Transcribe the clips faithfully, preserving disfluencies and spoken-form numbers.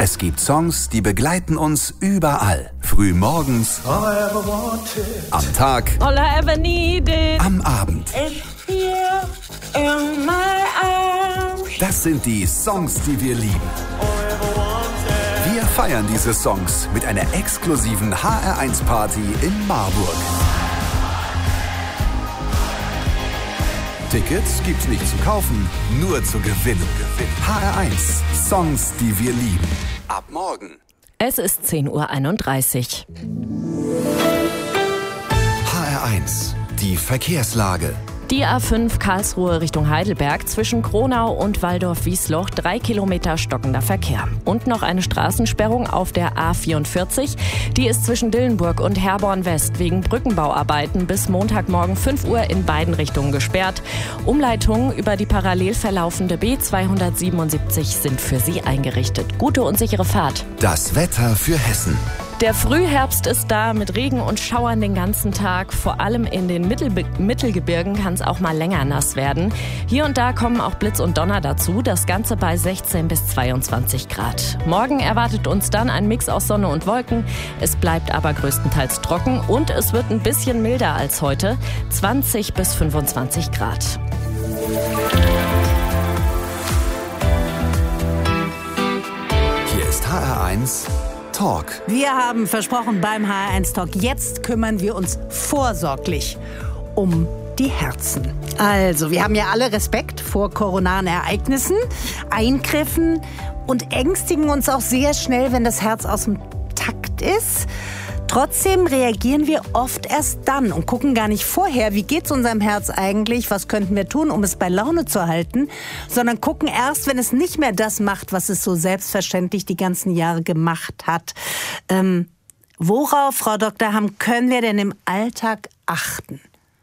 Es gibt Songs, die begleiten uns überall. Früh morgens, am Tag, all I ever needed, am Abend. is here in my arms. Das sind die Songs, die wir lieben. Wir feiern diese Songs mit einer exklusiven H R eins Party in Marburg. Tickets gibt's nicht zu kaufen, nur zu gewinnen. H R eins, Songs, die wir lieben. Ab morgen. Es ist zehn Uhr einunddreißig. H R eins, die Verkehrslage. Die A fünf Karlsruhe Richtung Heidelberg zwischen Kronau und Walldorf-Wiesloch, drei Kilometer stockender Verkehr. Und noch eine Straßensperrung auf der A vierundvierzig. Die ist zwischen Dillenburg und Herborn West wegen Brückenbauarbeiten bis Montagmorgen fünf Uhr in beiden Richtungen gesperrt. Umleitungen über die parallel verlaufende B zweihundertsiebenundsiebzig sind für Sie eingerichtet. Gute und sichere Fahrt. Das Wetter für Hessen. Der Frühherbst ist da mit Regen und Schauern den ganzen Tag. Vor allem in den Mittelbe- Mittelgebirgen kann es auch mal länger nass werden. Hier und da kommen auch Blitz und Donner dazu. Das Ganze bei sechzehn bis zweiundzwanzig Grad. Morgen erwartet uns dann ein Mix aus Sonne und Wolken. Es bleibt aber größtenteils trocken und es wird ein bisschen milder als heute. zwanzig bis fünfundzwanzig Grad. Hier ist H R eins Talk. Wir haben versprochen beim H R eins Talk, jetzt kümmern wir uns vorsorglich um die Herzen. Also, wir haben ja alle Respekt vor koronaren Ereignissen, Eingriffen und ängstigen uns auch sehr schnell, wenn das Herz aus dem Takt ist. Trotzdem reagieren wir oft erst dann und gucken gar nicht vorher, wie geht's unserem Herz eigentlich, was könnten wir tun, um es bei Laune zu halten, sondern gucken erst, wenn es nicht mehr das macht, was es so selbstverständlich die ganzen Jahre gemacht hat. Ähm, worauf, Frau Doktor Hamm, können wir denn im Alltag achten?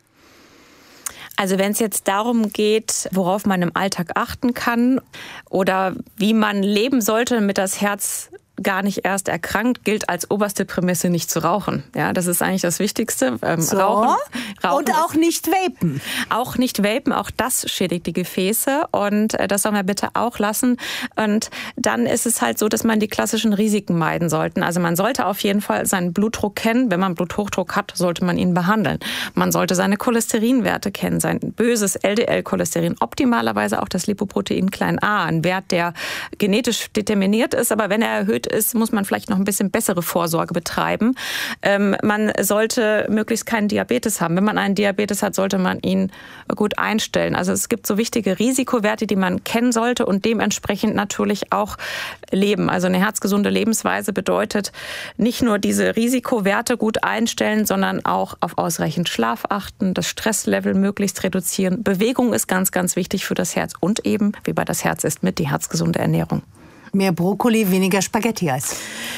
Also wenn es jetzt darum geht, worauf man im Alltag achten kann oder wie man leben sollte, damit das Herz gar nicht erst erkrankt, gilt als oberste Prämisse nicht zu rauchen. Ja, das ist eigentlich das Wichtigste. Ähm, so. Rauchen, Rauchen und auch nicht vapen. Auch nicht vapen, auch das schädigt die Gefäße und äh, das soll man bitte auch lassen. Und dann ist es halt so, dass man die klassischen Risiken meiden sollte. Also man sollte auf jeden Fall seinen Blutdruck kennen. Wenn man Bluthochdruck hat, sollte man ihn behandeln. Man sollte seine Cholesterinwerte kennen, sein böses L D L-Cholesterin, optimalerweise auch das Lipoprotein klein a, ein Wert, der genetisch determiniert ist, aber wenn er erhöht ist, muss man vielleicht noch ein bisschen bessere Vorsorge betreiben. Ähm, man sollte möglichst keinen Diabetes haben. Wenn man einen Diabetes hat, sollte man ihn gut einstellen. Also es gibt so wichtige Risikowerte, die man kennen sollte und dementsprechend natürlich auch leben. Also eine herzgesunde Lebensweise bedeutet nicht nur diese Risikowerte gut einstellen, sondern auch auf ausreichend Schlaf achten, das Stresslevel möglichst reduzieren. Bewegung ist ganz, ganz wichtig für das Herz und eben, wie bei das Herz ist, mit die herzgesunde Ernährung. Mehr Brokkoli, weniger Spaghetti-Eis.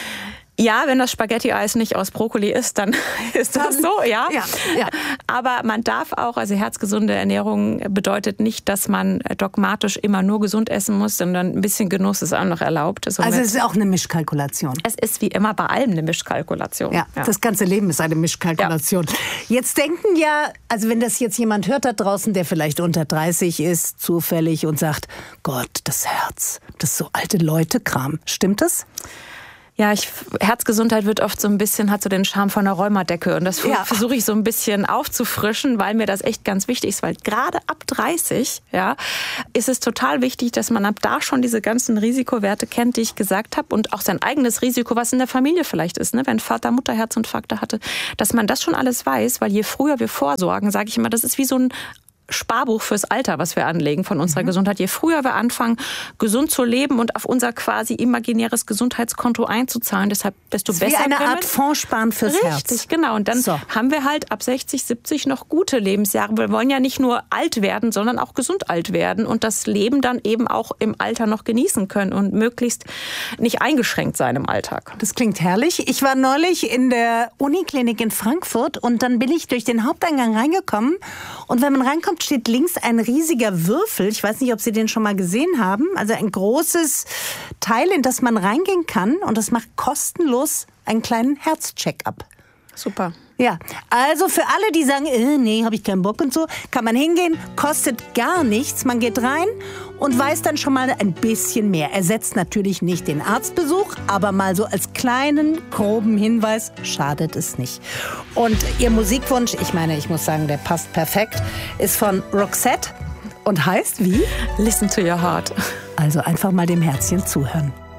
Ja, wenn das Spaghetti-Eis nicht aus Brokkoli ist, dann ist das so, ja. Ja, ja. Aber man darf auch, also herzgesunde Ernährung bedeutet nicht, dass man dogmatisch immer nur gesund essen muss, sondern ein bisschen Genuss ist auch noch erlaubt. Also es ist auch eine Mischkalkulation. Es ist wie immer bei allem eine Mischkalkulation. Ja, ja. Das ganze Leben ist eine Mischkalkulation. Ja. Jetzt denken ja, also wenn das jetzt jemand hört da draußen, der vielleicht unter dreißig ist, zufällig und sagt, Gott, das Herz, das ist so alte Leute-Kram. Stimmt das? Ja, ich, Herzgesundheit wird oft so ein bisschen, hat so den Charme von einer Rheumadecke. Und das ja. versuche ich so ein bisschen aufzufrischen, weil mir das echt ganz wichtig ist. Weil gerade ab dreißig, ja, ist es total wichtig, dass man ab da schon diese ganzen Risikowerte kennt, die ich gesagt habe. Und auch sein eigenes Risiko, was in der Familie vielleicht ist, ne? Wenn Vater, Mutter Herzinfarkte hatte, dass man das schon alles weiß. Weil je früher wir vorsorgen, sage ich immer, das ist wie so ein Sparbuch fürs Alter, was wir anlegen von unserer mhm. Gesundheit. Je früher wir anfangen, gesund zu leben und auf unser quasi imaginäres Gesundheitskonto einzuzahlen, deshalb desto besser. Wie eine können. Art Fondssparen fürs Richtig, Herz. Richtig, genau. Und dann so. haben wir halt ab sechzig, siebzig noch gute Lebensjahre. Wir wollen ja nicht nur alt werden, sondern auch gesund alt werden und das Leben dann eben auch im Alter noch genießen können und möglichst nicht eingeschränkt sein im Alltag. Das klingt herrlich. Ich war neulich in der Uniklinik in Frankfurt und dann bin ich durch den Haupteingang reingekommen und wenn man reinkommt, steht links ein riesiger Würfel. Ich weiß nicht, ob Sie den schon mal gesehen haben. Also ein großes Teil, in das man reingehen kann. Und das macht kostenlos einen kleinen Herzcheck-up. Super. Ja, also für alle, die sagen, äh, nee, habe ich keinen Bock und so, kann man hingehen, kostet gar nichts. Man geht rein und weiß dann schon mal ein bisschen mehr. Ersetzt natürlich nicht den Arztbesuch, aber mal so als kleinen, groben Hinweis schadet es nicht. Und Ihr Musikwunsch, ich meine, ich muss sagen, der passt perfekt, ist von Roxette und heißt wie? Listen to your heart. Also einfach mal dem Herzchen zuhören.